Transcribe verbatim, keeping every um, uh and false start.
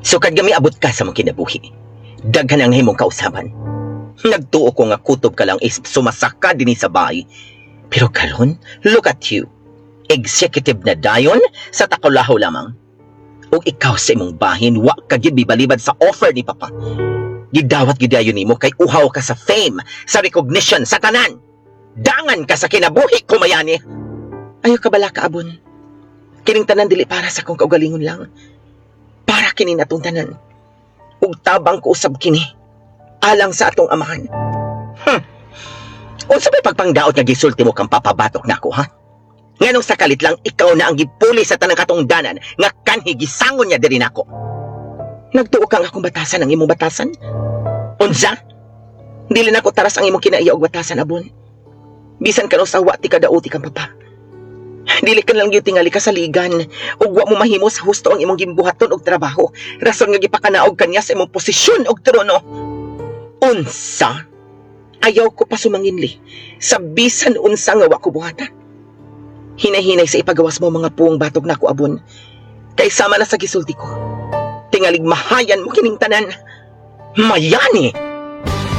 Sukad gami abot ka sa mong kinabuhi. Daghan ang himong kausaban. Nagtuo ko nga kutob ka lang is sumasaka din sa bahay. Pero karon, look at you. Executive na dayon sa takulaho lamang. O ikaw sa imong bahin, wa ka gid bibalibad sa offer ni Papa. Gidawat gidayon nimo kay uhaw ka sa fame, sa recognition, sa tanan. Dangan ka sa kinabuhi, kumayani. Ayaw ka bala ka, Abon. Kining tanan dili para sa kong kaugalingon lang. Para kini natong tanan. Ug tabang ko usab kini. Alang sa atong amahan. Hmm. Unsa may pagpangdaot nga gisulti mo kang papabatok nako, ha? Nganong sakalit lang ikaw na ang gipuli sa tanang katungdanan nga kanhi gisangon niya diri nako. Nagtuo kang akong batasan ang imong batasan? Unsa? Dili nako taras ang imong kinaiya og batasan, Abon. Bisan kano sa wa ti kadauti kang papa. Dili ka lang gyud tingali ka sa ligan ug wa mo mahimo sa husto ang imong gimbuhaton og trabaho. Rason nga gipakanaog kanya sa imong posisyon og trono. Unsa? Ayaw ko pa sumanginli sa bisan unsa nga wa ko buhata. Hinay-hinay sa ipagawas mo mga puong batog nako, Abon. Kay sama na sa gisulti ko. Tingalig mahayan mo kining tanan. Mayani!